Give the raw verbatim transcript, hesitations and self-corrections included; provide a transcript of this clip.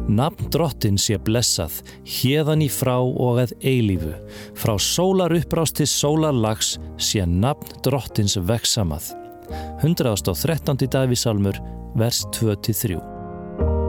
Nafn Drottins sé blessað, héðan í frá og að eilífu. Frá sólar upprás til sólar lags sé nafn Drottins vegsamað. hundrað og þrettán Davíðssalmur, vers tvö til þrjú.